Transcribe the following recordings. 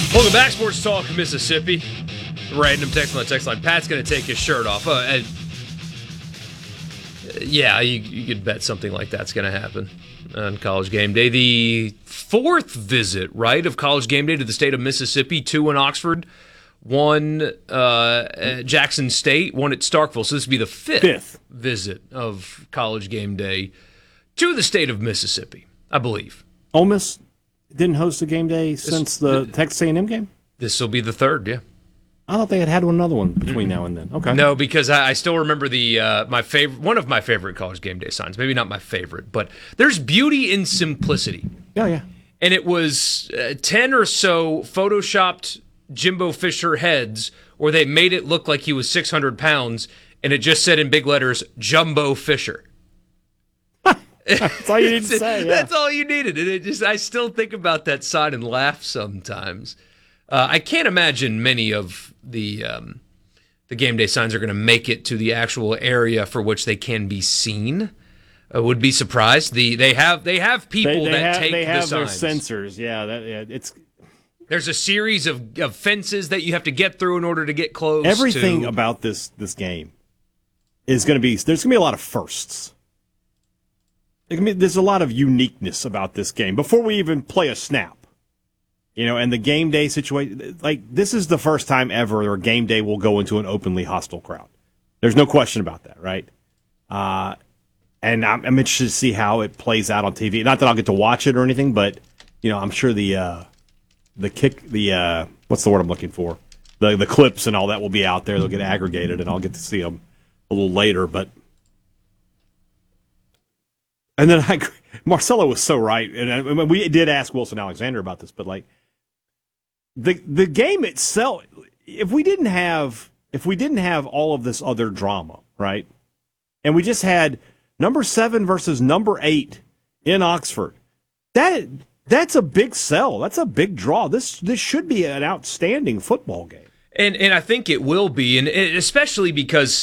Welcome back, Sports Talk Mississippi. Random text on the text line. Pat's going to take his shirt off. Yeah, you could bet something like that's going to happen on College Game Day. The fourth visit, right, of College Game Day to the state of Mississippi. 2 in Oxford, 1 at Jackson State, 1 at Starkville. So this would be the fifth visit of College Game Day to the state of Mississippi, I believe. Ole Miss didn't host a game day since the Texas A&M game? This will be the third, yeah. I thought they had another one between now and then. Okay. No, because I still remember one of my favorite College Game Day signs. Maybe not my favorite, but there's beauty in simplicity. Yeah. And it was 10 or so photoshopped Jimbo Fisher heads where they made it look like he was 600 pounds, and it just said in big letters, Jumbo Fisher. That's all you need to say. Yeah. That's all you needed. And I still think about that sign and laugh sometimes. I can't imagine many of the game day signs are going to make it to the actual area for which they can be seen. I would be surprised. They have people that take the signs. They have their sensors. Yeah, there's a series of fences that you have to get through in order to get close. Everything about this game is going to be. There's going to be a lot of firsts. There's a lot of uniqueness about this game before we even play a snap. And the game day situation, like this is the first time ever where game day will go into an openly hostile crowd. There's no question about that, right? And I'm interested to see how it plays out on TV. Not that I'll get to watch it or anything, but I'm sure the what's the word I'm looking for? The clips and all that will be out there. They'll get aggregated, and I'll get to see them a little later. And then Marcelo was so right, and we did ask Wilson Alexander about this, but like the game itself, if we didn't have all of this other drama, right, and we just had number 7 versus number 8 in Oxford, that's a big sell. That's a big draw. This should be an outstanding football game, and I think it will be, and especially because,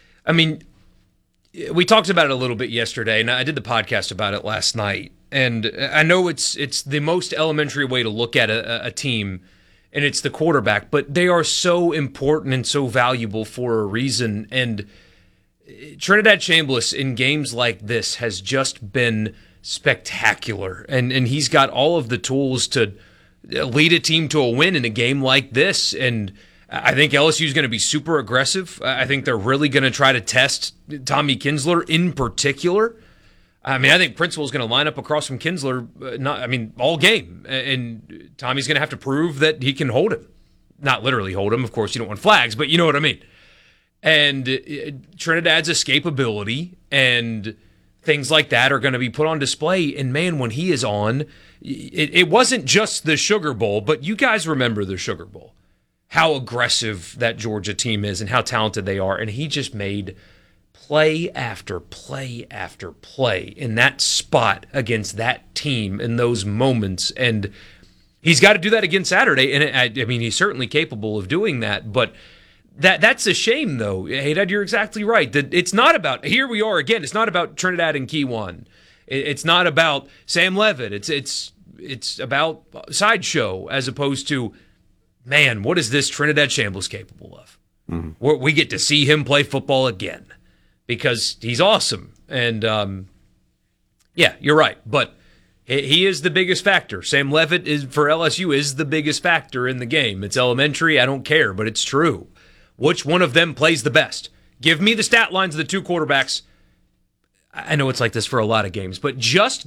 we talked about it a little bit yesterday, and I did the podcast about it last night. And I know it's the most elementary way to look at a team, and it's the quarterback, but they are so important and so valuable for a reason. And Trinidad Chambliss in games like this has just been spectacular. And he's got all of the tools to lead a team to a win in a game like this. And I think LSU is going to be super aggressive. I think they're really going to try to test Tommy Kinsler in particular. I think Principal is going to line up across from Kinsler, all game. And Tommy's going to have to prove that he can hold him. Not literally hold him. Of course, you don't want flags, but you know what I mean. And Trinidad's escapability and things like that are going to be put on display. And, man, when he is on, it wasn't just the Sugar Bowl, but you guys remember the Sugar Bowl. How aggressive that Georgia team is and how talented they are. And he just made play after play after play in that spot against that team in those moments. And he's got to do that again Saturday. And he's certainly capable of doing that. But that's a shame, though. Hey, Dad, you're exactly right. That it's not about, here we are again, it's not about Trinidad and Kewan. It's not about Sam Levitt. It's about Sideshow as opposed to, man, what is this Trinidad Chambliss capable of? Mm-hmm. We get to see him play football again because he's awesome. And, yeah, you're right. But he is the biggest factor. Sam Levitt for LSU is the biggest factor in the game. It's elementary. I don't care, but it's true. Which one of them plays the best? Give me the stat lines of the 2 quarterbacks. I know it's like this for a lot of games, but just